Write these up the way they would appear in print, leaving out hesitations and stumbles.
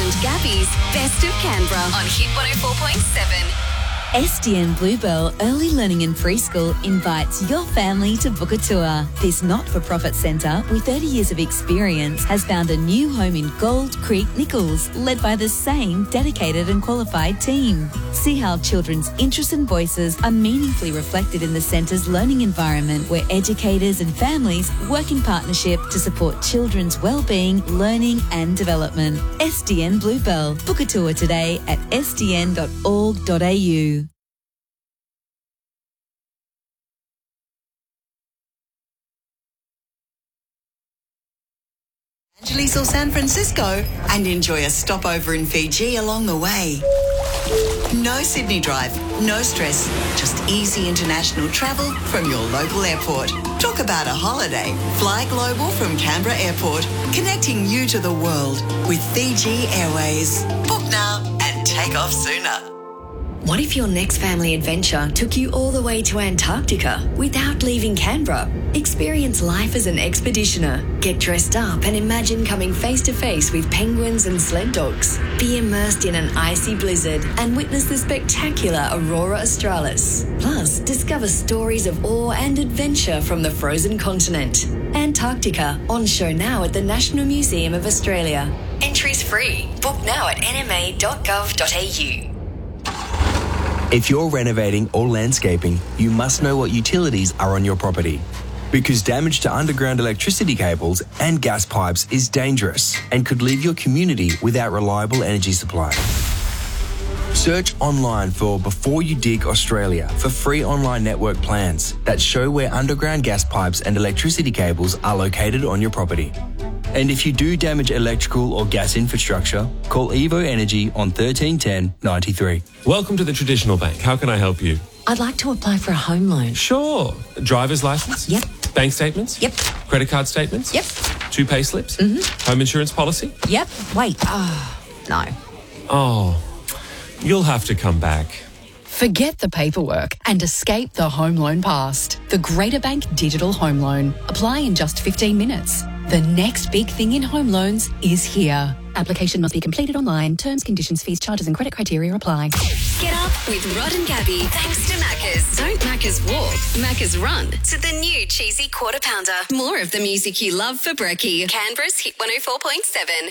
and Gabby's Best of Canberra on Hit 104.7. SDN Bluebell Early Learning and Preschool invites your family to book a tour. This not-for-profit centre with 30 years of experience has found a new home in Gold Creek, Nichols, led by the same dedicated and qualified team. See how children's interests and voices are meaningfully reflected in the centre's learning environment, where educators and families work in partnership to support children's well-being, learning and development. SDN Bluebell. Book a tour today at sdn.org.au. Angeles or San Francisco, and enjoy a stopover in Fiji along the way. No Sydney drive, no stress, just easy international travel from your local airport. Talk about a holiday. Fly global from Canberra Airport, connecting you to the world with Fiji Airways. Book now and take off sooner. What if your next family adventure took you all the way to Antarctica without leaving Canberra? Experience life as an expeditioner. Get dressed up and imagine coming face to face with penguins and sled dogs. Be immersed in an icy blizzard and witness the spectacular Aurora Australis. Plus, discover stories of awe and adventure from the frozen continent. Antarctica, on show now at the National Museum of Australia. Entries free. Book now at nma.gov.au. If you're renovating or landscaping, you must know what utilities are on your property. Because damage to underground electricity cables and gas pipes is dangerous and could leave your community without reliable energy supply. Search online for Before You Dig Australia for free online network plans that show where underground gas pipes and electricity cables are located on your property. And if you do damage electrical or gas infrastructure, call Evo Energy on 1310 93. Welcome to the Traditional Bank. How can I help you? I'd like to apply for a home loan. Sure. Driver's license? Yep. Bank statements? Yep. Credit card statements? Yep. 2 pay slips? Mm-hmm. Home insurance policy? Yep. Wait. No. Oh, you'll have to come back. Forget the paperwork and escape the home loan past. The Greater Bank Digital Home Loan. Apply in just 15 minutes. The next big thing in home loans is here. Application must be completed online. Terms, conditions, fees, charges and credit criteria apply. Get up with Rod and Gabby thanks to Macca's. Don't Macca's walk, Macca's run to the new cheesy quarter pounder. More of the music you love for brekkie. Canberra's Hit 104.7.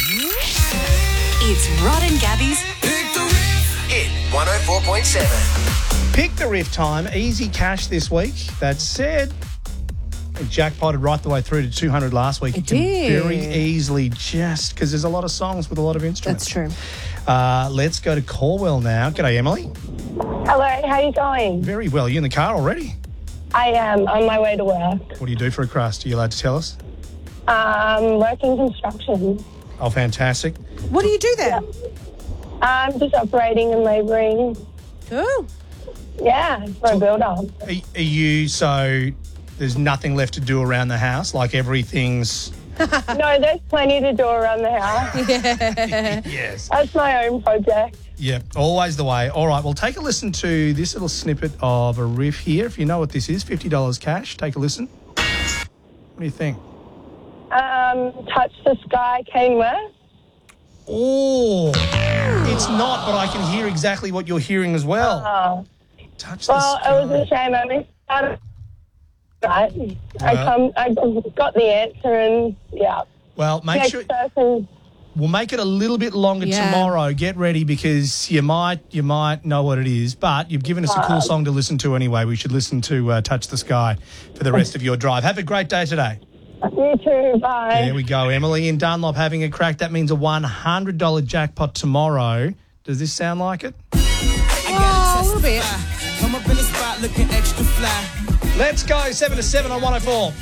It's Rod and Gabby's Hit 104.7. Pick the Riff time. Easy cash this week. That said, it jackpotted right the way through to 200 last week. It did. Very easily, just because there's a lot of songs with a lot of instruments. That's true. Let's go to Corwell now. G'day, Emily. Hello, how are you going? Very well. You in the car already? I am on my way to work. What do you do for a crust? Are you allowed to tell us? Working construction. Oh, fantastic. What do you do there? I'm just operating and labouring. Oh. Yeah, for a builder. Are you, so there's nothing left to do around the house? Like everything's... No, there's plenty to do around the house. Yes. That's my own project. Yeah, always the way. All right, well, take a listen to this little snippet of a riff here. If you know what this is, $50 cash. Take a listen. What do you think? Touch the Sky, Kane West. Oh, it's not, but I can hear exactly what you're hearing as well. Touch the Sky. Well, it was a shame. I missed out. Right. I got the answer and, yeah. Well, make sure... We'll make it a little bit longer tomorrow. Get ready because you might know what it is, but you've given us a cool song to listen to anyway. We should listen to Touch the Sky for the rest of your drive. Have a great day today. You too. Bye. There we go. Emily in Dunlop having a crack. That means a $100 jackpot tomorrow. Does this sound like it? Oh, a little bit. Come up in the spot looking extra fly. Let's go. 7 to 7 on 104.